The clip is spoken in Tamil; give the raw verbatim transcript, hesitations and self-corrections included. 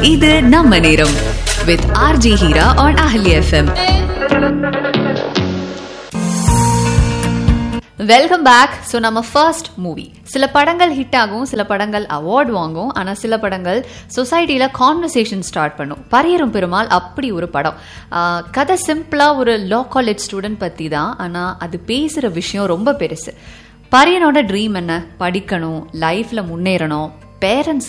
இது நம்ம நேரம் with R J Hira on Ahli F M. Welcome back. So நம்ம ஃபர்ஸ்ட் மூவி, சில படங்கள் ஹிட் ஆகும், சில படங்கள் அவார்ட் வாங்கும், ஆனால் சில படங்கள் சொசைட்டியில் கான்வர்சேஷன் ஸ்டார்ட் பண்ணும். பரியரும் பெருமாள் அப்படி ஒரு படம். கதை சிம்பிளாக ஒரு லா காலேஜ் ஸ்டூடெண்ட் பற்றி தான், ஆனால் அது பேசுகிற விஷயம் ரொம்ப பெருசு. பரியனோட ட்ரீம் என்ன? படிக்கணும், லைஃப்பில் முன்னேறணும், பேரண்ட்ஸ்